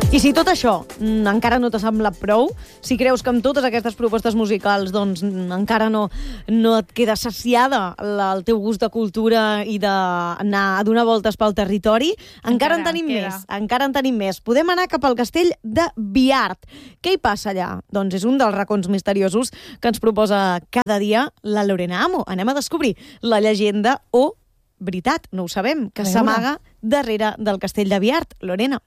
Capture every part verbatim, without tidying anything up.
I si tot això mm, encara no t'ha semblat prou, si creus que amb totes aquestes propostes musicals doncs, encara no, no et queda saciada la, el teu gust de cultura i d'anar a donar voltes pel territori, encara, encara en tenim queda. més. Encara en tenim més. Podem anar cap al castell de Biart. Què hi passa allà? Doncs és un dels racons misteriosos que ens proposa cada dia la Lorena Amo. Anem a descobrir la llegenda o veritat, no ho sabem, que s'amaga darrere del castell de Biart. Lorena.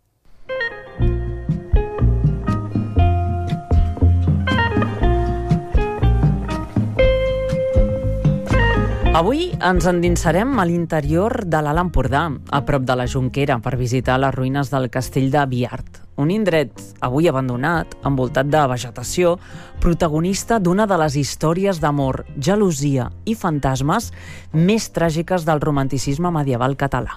Avui ens endinsarem a l'interior de l'Alt Empordà, a prop de la Jonquera, per visitar les ruïnes del castell de Biart. Un indret avui abandonat, envoltat de vegetació, protagonista d'una de les històries d'amor, gelosia i fantasmes més tràgiques del romanticisme medieval català.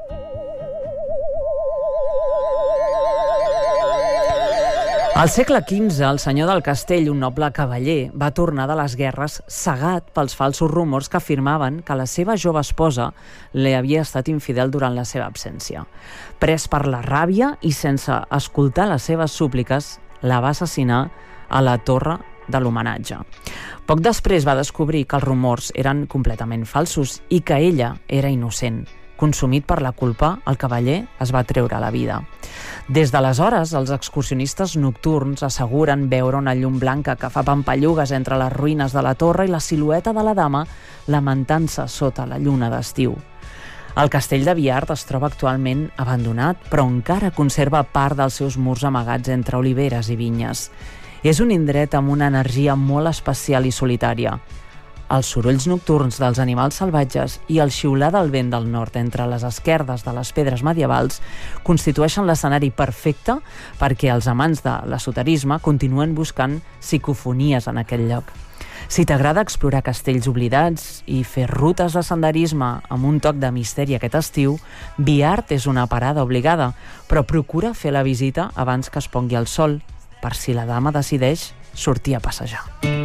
Al segle quinze, el senyor del castell, un noble cavaller, va tornar de les guerres cegat pels falsos rumors que afirmaven que la seva jove esposa li havia estat infidel durant la seva absència. Pres per la ràbia i sense escoltar les seves súpliques, la va assassinar a la torre de l'homenatge. Poc després va descobrir que els rumors eren completament falsos i que ella era innocent. Consumit per la culpa, el cavaller es va treure la vida. Des d'aleshores, els excursionistes nocturns asseguren veure una llum blanca que fa pampallugues entre les ruïnes de la torre i la silueta de la dama lamentant-se sota la lluna d'estiu. El castell de Biart es troba actualment abandonat, però encara conserva part dels seus murs amagats entre oliveres i vinyes. És un indret amb una energia molt especial i solitària. Els sorolls nocturns dels animals salvatges i el xiular del vent del nord entre les esquerdes de les pedres medievals constitueixen l'escenari perfecte perquè els amants de l'esoterisme continuen buscant psicofonies en aquest lloc. Si t'agrada explorar castells oblidats i fer rutes de senderisme amb un toc de misteri aquest estiu, Biart és una parada obligada, però procura fer la visita abans que es pongui el sol, per si la dama decideix sortir a passejar.